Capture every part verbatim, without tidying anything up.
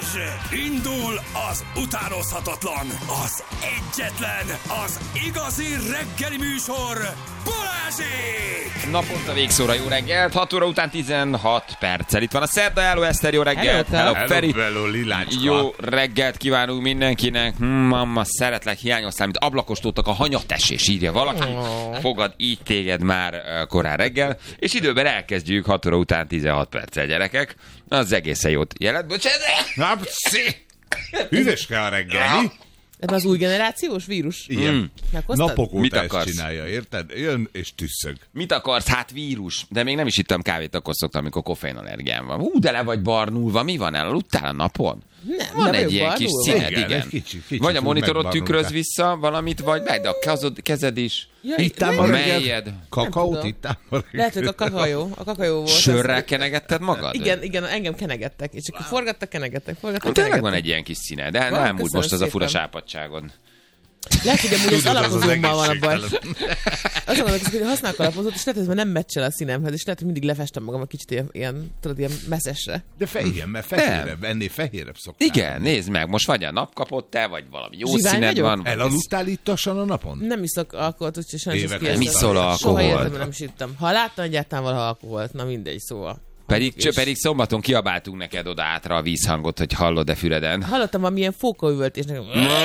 Indul az utánozhatatlan, az egyetlen, az igazi reggeli műsor, Balázsék! Naponta végszóra jó reggelt, hat óra után tizenhat perccel. Itt van a szerda, hello Eszter, jó reggelt! Hello, hello Feri! hello, Lilácska! Jó reggelt kívánunk mindenkinek! Hm, mamma, szeretlek, hiányoztál, mint ablakostoltak a hanyatesés, írja valaki. Oh. Fogad így téged már korán reggel, és időben elkezdjük hat óra után tizenhat perccel, gyerekek. Az egészen jót jelent. Bocsánat! Na, pszi! Hűvöske a reggel, mi? Ez az új generációs vírus? Igen. Mm. Napok Mit óta ezt akarsz? csinálja, érted? Jön és tüsszög. Mit akarsz? Hát vírus. De még nem is ittam kávét, akkor szoktam, amikor koffeinallergiám van. Hú, de le vagy barnulva. Mi van? Elaludtál a napon? Nem, Van nem egy ilyen kis barnulva. színed, Igen, igen. egy kicsi- kicsit Vagy a úgy monitorod megbarnultál. tükröz vissza valamit, vagy meg, de a kezed, kezed is. Ja, Ittál de- ma Melyed? reggel? Kakaót tudom. ittál ma reggel? Lehet, hogy a kakajó, a kakajó volt. Sörrel az- kenegetted magad? Igen, igen, engem kenegettek, és akkor forgattak, kenegettek, forgattak, Hát tényleg van kenegettek. egy ilyen kis színe, de Van, nem úgy köszönöm most az a fura szépen. sápadtságon. Lehet, hogy amúgy az Tudod, az az alapozómmal van a baj. egészségtelen. Azon gondolkozok, hogy használok alapozót, és lehet, hogy ez már nem meccsel a színemhez, és lehet, hogy mindig lefestem magam egy kicsit ilyen, ilyen tudod, ilyen messzesre. De fe, igen, mert fehérebb, ennél fehérebb szoktál. Igen, nézd meg, most vagy a nap kapott te, vagy valami jó Zsivány színed vagyok? van. vagy ez- Elaludtál ittasan a napon? Nem iszok alkoholt, úgyhogy sajnos ez Évek kiesett. óta. Iszol alkoholt? Soha életemben nem is ittam. Ha láttam egyáltalán valaha alkoholt, na mindegy, szóval. Pedig, És- pedig szombaton kiabáltunk neked oda átra a vízhangot, hogy hallod-e füreden. Hallottam valamilyen fókaüvöltésnek.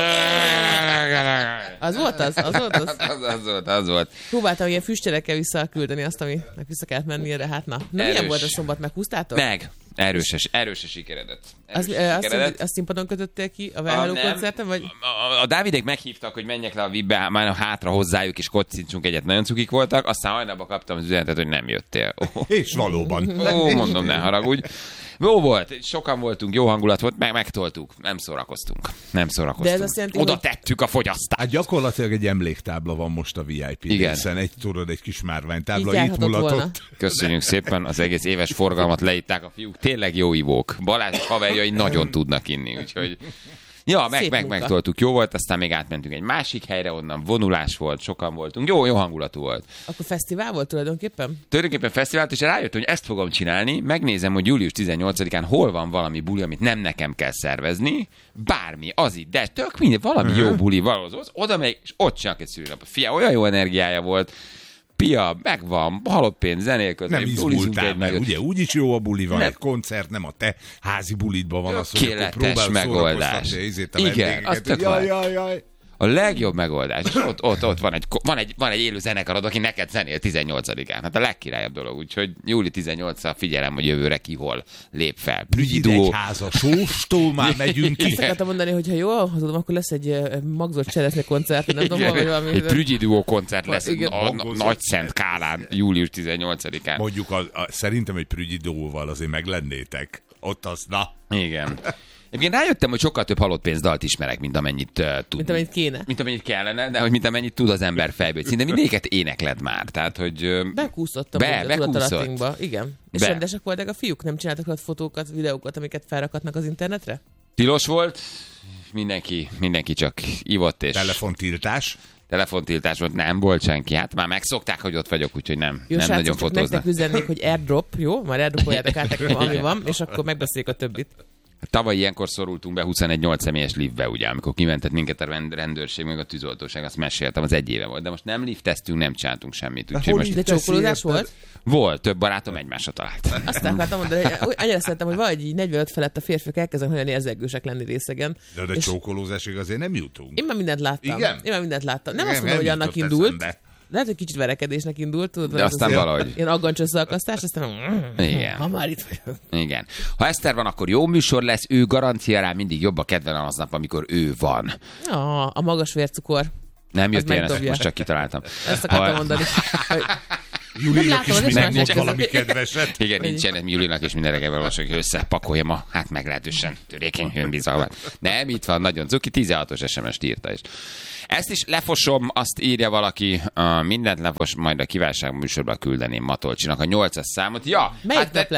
Az volt az? Az volt az? Az, az volt, az volt. Próbáltam ilyen füstjelekkel visszaküldeni azt, aminek vissza kellett mennie, de hát na. Na Erős. milyen volt a szombat? Meghúztátok? Meg. Erőses, erős a sikeredet. Az, Erős ö, a azt, sikeredet. azt színpadon kötöttél ki a A, Vállaló nem. koncerten, vagy? A, a Dávidék meghívtak, hogy menjek le a vibbe, már hátra hozzájuk, és kocincsunk egyet. Nagyon cukik voltak, aztán hajnalban kaptam az üzenetet, hogy nem jöttél. Ó, És valóban. ó, mondom, ne haragudj. Jó volt, sokan voltunk, jó hangulat volt, meg megtoltuk. Nem szórakoztunk. Nem szórakoztunk. De ez azt jelenti, Oda hogy- tettük a fogyasztást. Hát gyakorlatilag egy emléktábla van most a vé i pé Igen. részen. Egy tudod, egy kis Így márványtábla, itt járhatott volna. mulatott. Köszönjük szépen, az egész éves forgalmat leitták a fiúk. Tényleg jó ivók. Balázs haverjai nagyon tudnak inni, úgyhogy... Ja, meg, Szép meg, munka. megtoltuk, jó volt, aztán még átmentünk egy másik helyre, onnan vonulás volt, sokan voltunk. Jó, jó hangulatú volt. Akkor fesztivál volt tulajdonképpen? Tulajdonképpen fesztivált, és rájöttem, hogy ezt fogom csinálni, megnézem, hogy július tizennyolcadikán hol van valami buli, amit nem nekem kell szervezni, bármi, az itt, de tök minden, valami uh-huh. jó buli, valahol, oda megyek, és ott csinálok egy szülinapot. Fia, olyan jó energiája volt, pia, megvan, halott pénz, zenélköd, Nem izgultál, mert ugye úgyis jó a buli, van Nem. egy koncert, nem a te házi bulidban van az, hogy akkor Tökéletes próbálsz megoldás. szórakoztatni ezért a Igen, vendégeket, az tök hogy jaj, van. jaj, jaj. A legjobb megoldás. És ott, ott, ott van, egy, van, egy, van egy élő zenekarod, aki neked zenél tizennyolcadikán. Hát a legkirályabb dolog. Úgyhogy júli tizennyolcadikán figyelem, hogy jövőre ki hol lép fel. Prügyi duó. Idegyházas sóstól már megyünk ki. Ezt akartam mondani, hogy ha jól hazudom, akkor lesz egy uh, magzott cseresznye koncert, nem tudom, hol vagy valami. Egy Prügyi duó koncert lesz Igen. a, a Nagyszent Kálán július tizennyolcadikán. Mondjuk a, a, szerintem egy prügyi dóval azért meglennétek. Ott az, na. Igen. Egyébként rájöttem, hogy sokkal több halott pénzdalt ismerek, mint amennyit uh, tud. Mint amennyit kéne. Mint amennyit kellene, de hogy mint amennyit tud az ember fejből. Szinte mindéket énekled már. Tehát, hogy... Uh, Bekúszottam Be- a bekúszott. tudatalattinkba. Igen. És Be. rendesek voltak a fiúk? Nem csináltak ott fotókat, videókat, amiket felrakatnak az internetre? tilos volt, mindenki, mindenki csak ivott és... Telefontiltás. Telefontiltás volt, nem volt senki. Hát már megszokták, hogy ott vagyok, úgyhogy nem, Jó, nem srácok, nagyon csak fotóznak. nektek üzennék, hogy airdrop, jó? Már airdropoljátok át nekem, ami van, és akkor megbeszéljük a többit. Tavaly ilyenkor szorultunk be huszonegy nyolc személyes liftbe, ugye, amikor kimentett minket a rend- rendőrség, meg a tűzoltóság, azt meséltem, az egy éve volt. De most nem lifteztünk, nem csináltunk semmit. Úgyhogy hol most így De csókolódás érted? volt? volt, több barátom egymásra talált. Azt akartam mondani, hogy annyira szeretem, hogy valahogy így negyvenöt felett a férfiak elkezdenek olyan érzegősek lenni részegen. De a És csókolózásig azért nem jutunk. én már mindent láttam. Igen? Én már mindent láttam. Nem Nem, azt mondom, hogy nem annak jutott indult. eszembe. Lehet, hogy kicsit verekedésnek indult, tudod, De az aztán az valahogy. ilyen aggancsösszalkasztás, aztán Igen. ha már itt vagyok. Igen. Ha Eszter van, akkor jó műsor lesz, ő garancia rá mindig jobb a kedvelem aznap, amikor ő van. Ah, a magas vércukor. Nem jött ilyen, ezt megdobja. most csak kitaláltam. Ezt akartam Ha- mondani. Hogy Julinak látom, is az is mindenki mások valami között. kedveset. Igen, nincsen Julinak és minden reggel valószínűleg, hogy összepakolja ma, hát meglehetősen törékeny önbizalmat. Nem, itt van, nagyon cuki, tizenhatos es em es-t írta is. Ezt is lefosom, azt írja valaki, uh, mindent lefos, majd a kívánság műsorba küldeném Matolcsinak a nyolcas számot. Ja, melyik hát de- nap lesz?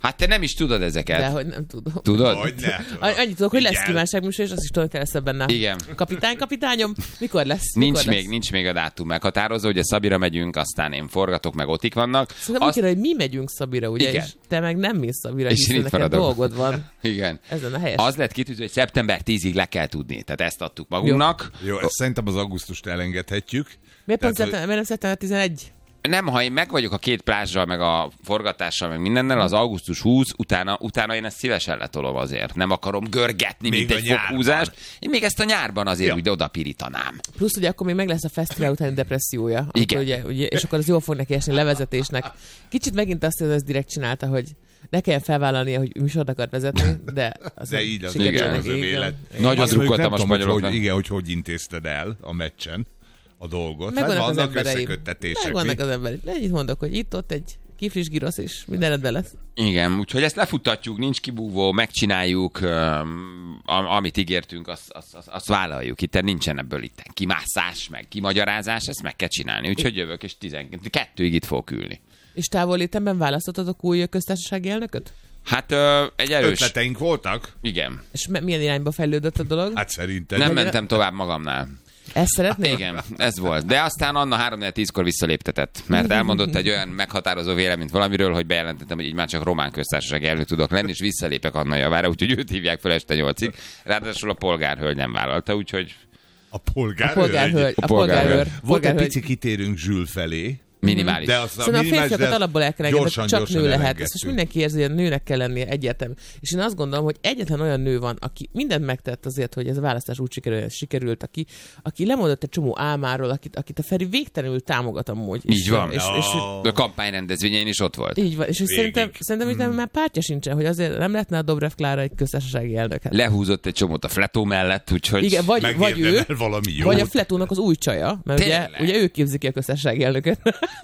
Hát te nem is tudod ezeket. De hogy nem tudom. Tudod? Hogy ne, Annyit tudok, hogy lesz kívánságműsor, és azt is tudom, hogy te leszel benne. Igen. Kapitány, kapitányom, mikor lesz? Nincs mikor még, lesz? nincs még a dátum meghatározó, ugye Szabira megyünk, aztán én forgatok, meg Otik vannak. Szerintem Azt... úgy kéne, hogy mi megyünk Szabira, ugye, Igen. és te meg nem mész Szabira, És hiszen én itt neked maradok. dolgod van. Igen. Ezen a helyes. Az lett kitűző, hogy szeptember tízig le kell tudni. Tehát ezt adtuk magunknak. Jó, ezt szerintem az augusztust elengedhetjük. Miért pont Tehát, hogy- szeptember, miért nem szeptember tizenegy? Nem, ha én meg vagyok a két plázsal, meg a forgatással, meg mindennel, az augusztus huszadika, utána, utána én ezt szívesen letolom azért. Nem akarom görgetni, Még mint a egy nyárban. foghúzást. Én még ezt a nyárban azért Ja. úgy odapirítanám. Plusz ugye akkor még meg lesz a fesztivál utáni depressziója. Igen. Akkor ugye, ugye, és akkor az jól fog neki esni levezetésnek. Kicsit megint azt, hogy ez direkt csinálta, hogy ne kelljen felvállalnia, hogy műsort akar vezetni, de... Az De így az, sikerül igen, az neki, ő igen. élet. Nagyon Azt mondjuk drukkoltam nem a tudom, hogy spanyoloknak. hogy, igen, hogy hogy intézted el a meccsen a dolgot. Megvannak Hát az vannak embereim. összeköttetések. Megvannak mi? az emberek. Ennyit mondok, hogy itt-ott egy kiflis girosz, és minden rendben lesz. Igen, úgyhogy ezt lefuttatjuk, nincs kibúvó, megcsináljuk, öm, am- amit ígértünk, azt, azt, azt, azt vállaljuk. Itt nincsen ebből itt kimászás, meg kimagyarázás, ezt meg kell csinálni. Úgyhogy jövök, és tizenkettőig itt fogok ülni. És távollétemben választottatok új köztársasági elnököt? Hát ö, egy erős... Ötleteink voltak? Igen. És me- milyen irányba fejlődött a dolog? Hát szerintem. Nem Mennyire- mentem tovább magamnál. Ezt szeretnél? Igen, ez volt. De aztán Anna három tízkor visszaléptetett, mert elmondott egy olyan meghatározó véleményt valamiről, hogy bejelentettem, hogy így már csak román köztársaság elnök tudok lenni, és visszalépek Anna javára, úgyhogy őt hívják fel este nyolcig. Ráadásul a polgárhölgy nem vállalta, úgyhogy A polgár. A polgárhölgy. A A polgárhölgy. polgárhőr. Volt egy polgárhölgy. pici kitérünk Zsül felé. minimális. De azt Szerintem a minimális, férfiakat de alapból el kell engedni, gyorsan, csak gyorsan nő lehet. elengedtük. Ezt most mindenki érzi, hogy nőnek kell lennie egyértelmű. És én azt gondolom, hogy egyetlen olyan nő van, aki mindent megtett azért, hogy ez a választás úgy sikerült, sikerült aki, aki lemondott egy csomó álmáról, akit, akit a Feri végtelenül támogat amúgy. Így és, van. És, és, Ó. A kampányrendezvényén is ott volt. így van. És hogy Végig. szerintem, szerintem hmm. már pártja sincsen, hogy azért nem lehetne a Dobrev Klára egy köztársasági elnök. Hát. Lehúzott egy csomót a Fletó mellett, úgyhogy... Igen, vagy, vagy ő, Megérdemel valami jót. vagy a Fletónak az új csaja, mert ugye, Tényleg? ugye ő képzi ki a köztársasági elnököt.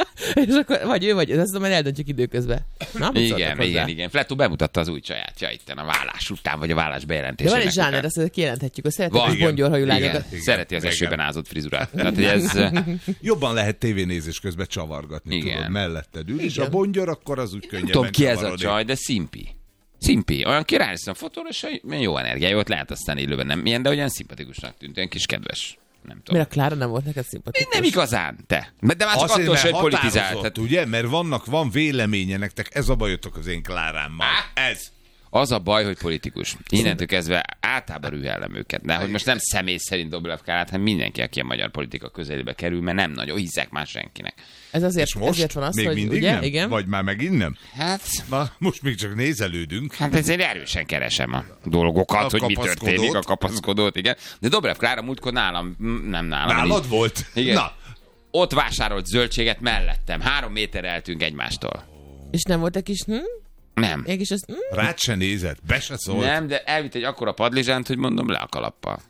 És akkor vagy ő, vagy ez, azt majd eldöntjük időközben. Na, mit szóltak Igen, hozzá? igen, igen. Fletó bemutatta az új csajátja itten a vállás után, vagy a vállás De bejelentésének. van egy zsáner, után. ezt kijelenthetjük, hogy Van. szeretek a Igen. bongyorhajú Igen, lányokat. Igen. szereti az Igen. esőben ázott frizurát. Tehát, hogy ez... Jobban lehet tévénézés közben csavargatni, Igen. tudod, melletted ül, és Igen. a bongyör akkor az úgy Nem könnyebben tudom ki ez a csavarodik. csaj, de szimpi. Szimpi. Olyan királyszem fotóra, és olyan jó energiája, lehet aztán élőben nem ilyen, de olyan szimpatikusnak tűnt, olyan kis kedves. Nem tudom. Mert a Klára nem volt neked szimpatikus. Nem igazán, te. De már csak Azért, attól mert sem, hogy politizált. határozott, Tehát ugye? Mert vannak, van véleménye nektek, ez a bajotok az én Klárámmal. Ez. az a baj, hogy politikus. Innentől kezdve általában rühellem őket. De hogy most nem személy szerint Dobrev Klárát, hanem mindenki, aki a magyar politika közelébe kerül, mert nem nagyon hiszek már senkinek. Ez azért, És most? ezért van az, még hogy mindig ugye, nem? igen. Vagy már megint nem? Hát, Na, most még csak nézelődünk. hát ezért erősen keresem a dolgokat, A hogy mi kapaszkodót. történik, a kapaszkodót, igen. De Dobrev Klára múltkor nálam, mm, nem nálam. Nálad így- volt? Igen. Na, Ott vásárolt zöldséget mellettem. Három méterre eltünk egymástól. És nem volt egy kis, hm? Nem. Egy kis, az, hm? rád se nézett, be se szólt. Nem, de elvitt egy akkora padlizsánt, hogy mondom, le a kalappal.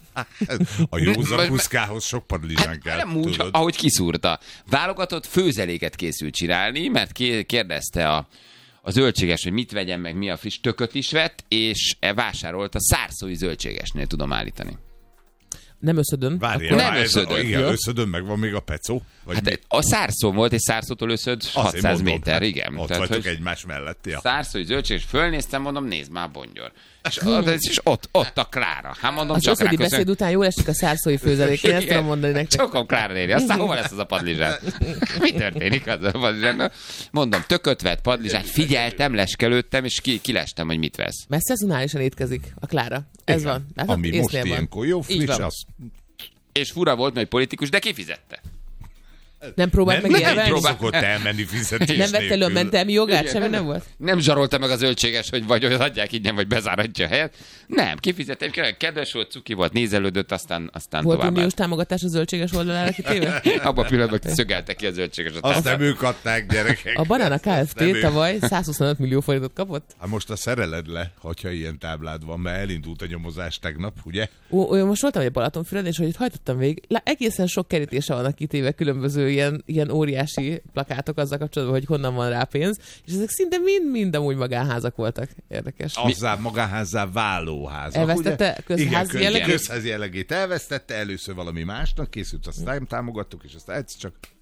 A józan Most- puszkához sok padlizsán Hát kell, nem úgy, tudod. ahogy kiszúrta. Válogatott főzeléket készült csinálni, mert ké- kérdezte a, a zöldséges, hogy mit vegyen meg, mi a friss, tököt is vett, és e vásárolt a szárszói zöldségesnél, tudom állítani. Nem összödön. Várjál, Nem várjál, ez a- összödön. Igen, Jó. összödön, meg van még a pecó. Vagy mi? Hát a szárszó volt, és szárszótól összöd Azt hatszáz én mondom, méter, hát igen. Ott Tehát, vagytok hogy egymás mellett, ja. szárszói zöldséges, fölnéztem, mondom, nézd már, bongyör. És, és ott, ott a Klára. Hát mondom, Az csak összödi ráköszön. beszéd után jól esik a szárszói főzelék. Én ezt tudom mondani nektek. Sokan Klára néri. Aztán hova lesz az a padlizsán? Mi történik az a padlizsán? Mondom, tököt vett padlizsán, figyeltem, leskelődtem, és ki, kilestem, hogy mit vesz. Mert szezonálisan étkezik a Klára. Ez Igen. van. Látod? Ami Észnél most van. ilyenkor jó, Így friss, van. az És fura volt, mert politikus, de kifizette. Nem próbált nem, meg nem élvelni? próbál- szokott elmenni fizetés Nem vett elő a nélkül. mentelmi jogát? Semmi nem volt? Nem zsarolta meg a zöldséges, hogy vagy hogy adják ingyen, vagy bezáratja a helyet. Nem, kifizettem, kedves volt, cuki volt, nézelődött, aztán, aztán Volt tovább. uniós támogatás a zöldséges oldalára kitéve? Abban a pillanatban szögelte ki a zöldséges. Azt nem ők adták, gyerekek. A Banana Nem Kft. ők. tavaly százhuszonöt millió forintot kapott. Hát most a szereled le, hogyha ilyen táblád van, mert elindult a nyomozás tegnap, ugye? Ó, olyan most voltam egy Balatonfüreden, és hogy itt hajtottam végig, lá, egészen sok kerítése vannak kitéve különböző ilyen, ilyen óriási plakátok azzal kapcsolatban, hogy honnan van rá pénz, és ezek szinte mind-mind amúgy magánházak voltak. Érdekes. Azzá magáházzá váló házak. Elvesztette ugye? közházi Igen, kö- jellegét? közházi jellegét elvesztette, először valami másnak készült, aztán támogattuk, és aztán egyszer csak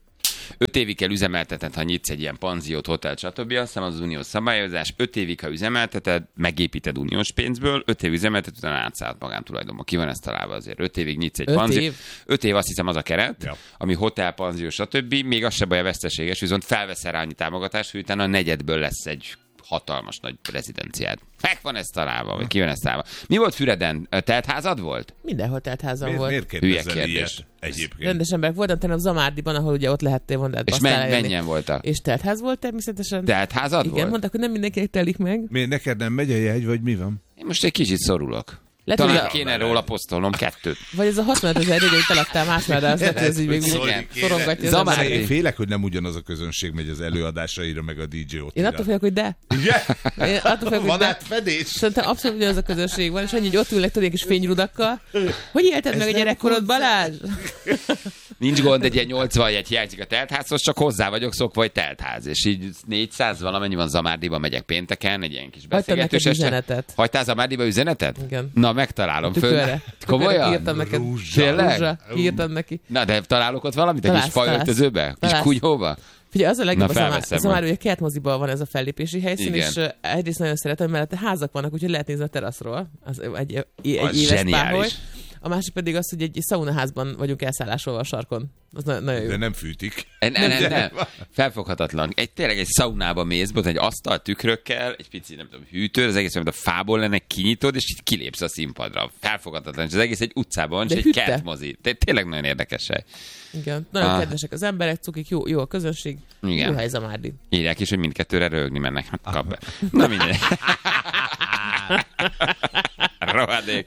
öt évig kell üzemelteted, ha nyitsz egy ilyen panziót, hotel, stb. Aztán az uniós szabályozás, öt évig, ha üzemelteted, megépíted uniós pénzből, öt év üzemelteted, utána átszállt magántulajdonba. Ki van ezt találva azért? öt évig nyitsz egy panziót. öt év azt hiszem az a keret, ja. ami hotel, panzió, stb. Még az se baj a veszteséges, viszont felveszel rá annyi támogatást, hogy utána a negyedből lesz egy hatalmas nagy rezidenciád. Meg van ez találva, vagy ki van ez találva. Mi volt Füreden? Teltházad volt? Mindenhol teltházam miért, volt. Miért kérdezel ilyet egyébként? Rendes emberek voltam, tényleg Zamárdiban, ahol ugye ott lehettél mondani. És men- mennyien voltak? És teltház volt természetesen. Teltházad Igen, volt? mondták, hogy nem mindenkinek telik meg. Miért neked nem megy a jegy, vagy mi van? Én most egy kicsit szorulok. Lehet, Talán a... kéne róla posztolnom kettőt. Vagy ez a hatvanöt ezer hogy eladtál másnál, de az lehet, hogy ez így még mindig szorongatja. Zamárdi. Én félek, hogy nem ugyanaz a közönség megy az előadásaira, meg a dé jé otira. Én attól félek, hogy de. Igen? Én attól félek, hogy van de. átfedés? Szerintem abszolút ugyanaz a közönség van, és annyi, hogy ott ülnek tudják kis fényrudakkal. Hogy élted meg a gyerekkorod, Balázs? Nincs gond, egy ilyen nyolcvanjegy hiányzik a teltházhoz, csak hozzá vagyok szokva, hogy teltház. És így négyszáz valamennyi van Zamárdiban, megyek pénteken, egy ilyen kis beszélgetős este. Üzenetet. Hagytál Zamárdiba üzenetet? Igen. Na, megtalálom. Föl. Komolyan? Írtam neked. Tényleg? Írtam neki. Na, de találok ott valamit? Egy Találsz, kis fajöltözőbe? Kis kunyhóba? Figyelj, az a legjobb, Na, az, az a már, hogy a kertmoziban van ez a fellépési helyszín, igen. és uh, egyrészt nagyon szeretem, mert házak vannak, úgyhogy lehet nézni a teraszról. Az egy, egy, az egy éves páholy. zseniális. A másik pedig az, hogy egy szaunaházban vagyunk elszállásolva a sarkon. Az na- nagyon jó. De nem fűtik. Nem, nem, nem, nem. Felfoghatatlan. Egy, tényleg egy szaunába mész, ott egy asztal tükrökkel, egy pici, nem tudom, hűtő, az egész, mint a fából lenne, kinyitod, és így kilépsz a színpadra. Felfoghatatlan. És az egész egy utcában, és egy kertmozi. Tényleg nagyon érdekes hely. Igen, nagyon ah. kedvesek az emberek, cukik, jó, jó a közönség, igen. Jó hely Zamárdi. Írják is, hogy mindkettőre röhögni mennek. Hát kap be. Na mindegy. Rohadék.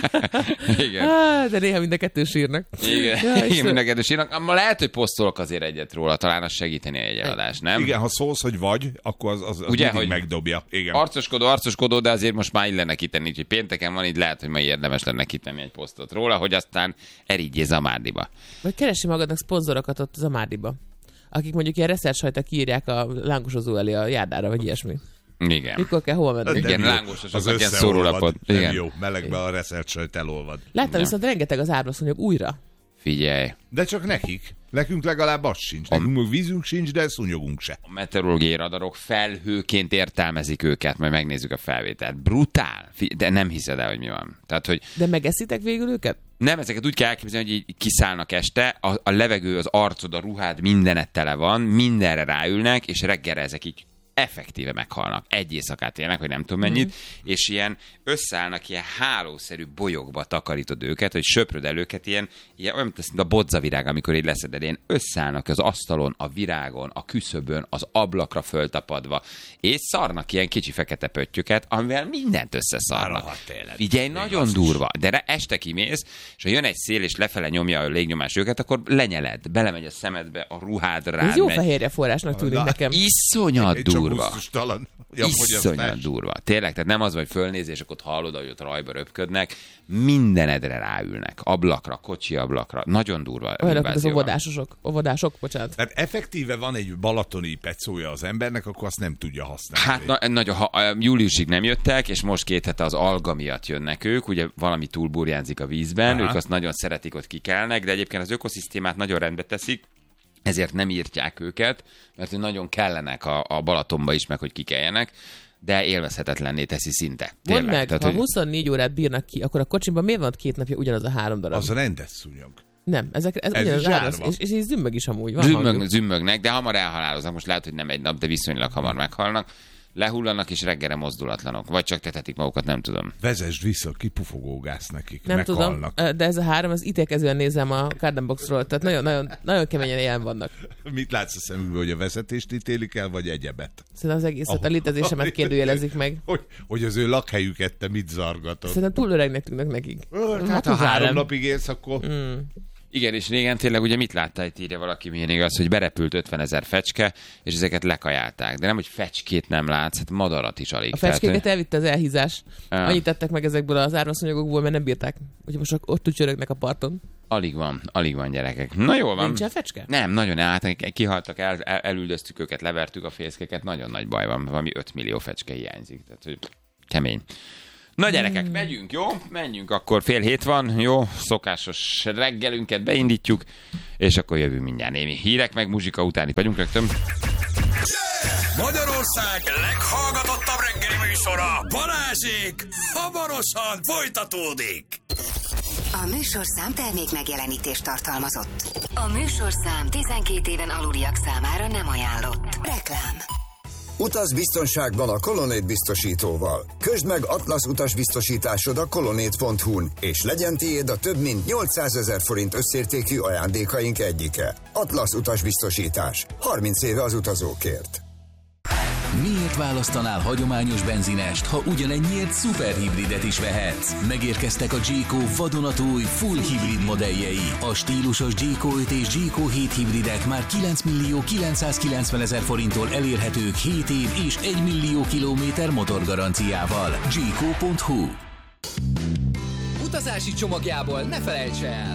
Igen. Ah, de néha mind a kettő sírnak. Igen, ja, igen mind a kettő sírnak. Ma lehet, hogy posztolok azért egyet róla, talán az segíteni egy eladás, nem? Igen, ha szólsz, hogy vagy, akkor az, az, az ugye, hogy megdobja. Igen. Arcoskodó, arcoskodó, de azért most már illene kitenni, úgyhogy pénteken van, így lehet, hogy ma érdemes lenne kitenni egy posztot róla, hogy aztán erigyél Zamárdiba. Vagy keresi magadnak szponzorokat ott Zamárdiba, akik mondjuk ilyen reszersajta kiírják a lángosozó elé a járdára, vagy ilyesmi. Igen. Mikor kell hova menni? Igen, lángososoknak ilyen szórólapot. Nem igen. jó, melegbe a reszelt sajt elolvad. Láttam viszont rengeteg az ábraszonyok újra. Figyelj. De csak nekik. Nekünk legalább az sincs. Nekünk a... vízünk sincs, de szúnyogunk se. A meteorológiai radarok felhőként értelmezik őket, majd megnézzük a felvételt. Brutál. De nem hiszed el, hogy mi van. Tehát, hogy... De megeszitek végül őket? Nem, ezeket úgy kell elképzelni, hogy így kiszállnak este, a, a levegő, az arcod, a ruhád, mindenet tele van, mindenre ráülnek, és reggelre ezek így effektíve meghalnak. Egy éjszakát élnek, vagy nem tudom mennyit, mm. és ilyen összeállnak ilyen hálószerű bolyokba takarítod őket, hogy söpröd el őket ilyen, ilyen olyan, mint a bodzavirág, amikor így leszeded, ilyen összeállnak az asztalon, a virágon, a küszöbön, az ablakra föltapadva, és szarnak ilyen kicsi fekete pöttyöket, amivel mindent összeszarnak. Figyelj, nagyon basszus. Durva, de este kimész, és ha jön egy szél, és lefele nyomja a légnyomás őket, akkor lenyeled, belemegy a szemedbe, a ruhád rád. Ez jó megy. fehérje forrásnak tűnik Na, nekem. Iszonyat durva. Ja, Iszonyat durva. Tényleg, tehát nem az, hogy fölnézés, akkor hallod, hogy ott rajba röpködnek, mindenedre ráülnek. Ablakra, kocsi ablakra. Nagyon durva. Olyanok, az óvodásosok. Óvodások, bocsánat. Tehát effektíve van egy balatoni pecója az embernek, akkor azt nem tudja használni. Hát na, nagyon, ha, júliusig nem jöttek, és most két hete az alga miatt jönnek ők, ugye valami túlburjánzik a vízben, aha. Ők azt nagyon szeretik, ott kikelnek, de egyébként az ökoszisztémát nagyon rendbe teszik, ezért nem írtják őket, mert nagyon kellenek a, a Balatonba is, meg hogy kikeljenek, de élvezhetetlenné teszi szinte. Mondd meg, tehát, ha hogy... huszonnégy órát bírnak ki, akkor a kocsimban miért van két napja ugyanaz a három darab? Az rendes szúnyog. Nem, ezek, ez, ez ugyanaz áraz, és, és így zümmög is amúgy. Van zümmög, zümmögnek, de hamar elhaláloznak. Most lehet, hogy nem egy nap, de viszonylag hamar meghalnak. Lehullanak és reggelre mozdulatlanok. Vagy csak tetetik magukat, nem tudom. Vezesd vissza, kipufogógász nekik, nem meghalnak. tudom, de ez a három, az ítélkezően nézem a Cardenboxról, tehát nagyon, nagyon, nagyon keményen jelen vannak. Mit látsz a szemükből, hogy a vezetést ítélik el, vagy egyebet? Szerintem az egészet, oh, a létezésemet oh, kérdőjelezik meg. Hogy, hogy az ő lakhelyüket te mit zargatod? Szerintem túl öregnek tűnnek nekik. Hát, hát ha három napig élsz, akkor... Mm. Igen, és régen tényleg ugye mit láttál, itt írja valaki, milyen igaz, hogy berepült ötvenezer fecske, és ezeket lekajálták. De nem, hogy fecskét nem látsz, hát madarat is alig. A fecskéket elvitte az elhízás. Ah. Annyit tettek meg ezekből az árvaszonyagokból, mert nem bírták. Úgyhogy most ott tücsörögnek a parton. Alig van, alig van gyerekek. Na jól van. Nincsen fecske? Nem, nagyon át, kihaltak, el, el, elüldöztük őket, levertük a fészkeket, nagyon nagy baj van, valami öt millió fecske hiányzik. Tehát, hogy kemény. Na gyerekek, hmm. megyünk, jó? Menjünk, akkor fél hét van, jó? Szokásos reggelünket beindítjuk, és akkor jövünk mindjárt némi hírek, meg muzsika után itt vagyunk rögtön. Magyarország leghallgatottabb reggeli műsora, Balázsék, hamarosan folytatódik. A műsorszám termék megjelenítést tartalmazott. A műsorszám tizenkét éven aluliak számára nem ajánlott. Reklám. Utaz biztonságban a Colonnade biztosítóval. Közd meg Atlasz utasbiztosításod a colonnade pont hu-n, és legyen tiéd a több mint nyolcszázezer forint összértékű ajándékaink egyike. Atlasz utasbiztosítás. harminc éve az utazókért. Miért választanál hagyományos benzinest, ha ugyanennyiért szuperhibridet is vehetsz? Megérkeztek a Jayco vadonatúj full hibrid modelljei. A stílusos Jayco öt és Jayco hét hibridek már kilenc millió kilencszázkilencven ezer forinttól elérhetők hét év és egy millió kilométer motorgaranciával. Jayco pont hu. Utazási csomagjából ne felejts el!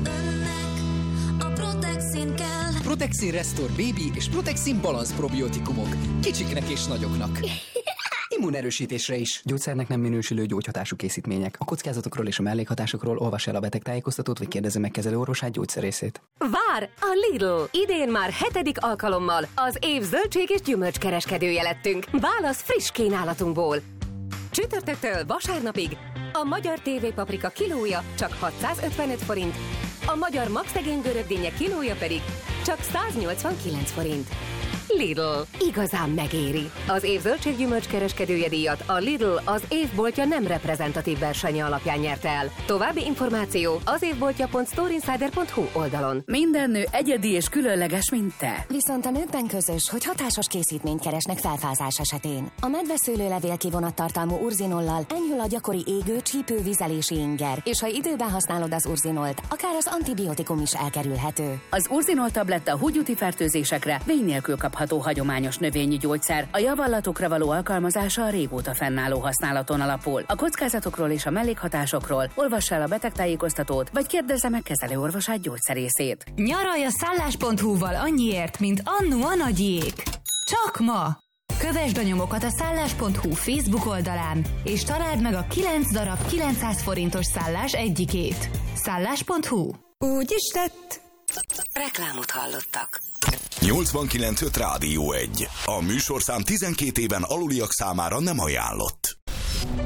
A Protexin kell. Protexin Restore Baby és Protexin Balance probiotikumok. Kicsiknek és nagyoknak. Immunerősítésre is. Gyógyszernek nem minősülő gyógyhatású készítmények. A kockázatokról és a mellékhatásokról olvas el a betegtájékoztatót, vagy kérdezze meg kezelő orvosát, gyógyszerészét. Vár a Lidl! Idén már hetedik alkalommal az év zöldség és gyümölcs kereskedője lettünk. Válasz friss kínálatunkból. Csütörtöktől vasárnapig a magyar tévépaprika kilója csak hatszázötvenöt forint, a magyar magszegény görögdínyek kilója pedig csak száznyolcvankilenc forint. Lidl. Igazán megéri. Az év zöldséggyümölcs kereskedője díjat a Lidl az évboltja nem reprezentatív versenye alapján nyerte el. További információ az évboltja pont storeinsider pont hu oldalon. Minden nő egyedi és különleges, mint te. Viszont a nőkben közös, hogy hatásos készítményt keresnek felfázás esetén. A medveszőlőlevél kivonattartalmú urzinollal enyhül a gyakori égő, csípő, vizelési inger, és ha időben használod az urzinolt, akár az antibiotikum is elkerülhető. Az urzinol tabletta húgyúti fertőzésekre vény nélkül kapható hagyományos növényi gyógyszer. A javallatokra való alkalmazása a régóta fennálló használaton alapul. A kockázatokról és a mellékhatásokról olvass el a betegtájékoztatót, vagy kérdezze meg kezelőorvosát, gyógyszerészét. Nyaralj a szállás pont hu-val annyiért, mint annu a nagyiék. Csak ma! Kövesd a nyomokat a szállás pont hu Facebook oldalán, és találd meg a kilenc darab kilencszáz forintos szállás egyikét. szállás pont hu. Úgy is lett. Reklámot hallottak. nyolcvankilenc öt Rádió egy. A műsorszám tizenkét éven aluliak számára nem ajánlott.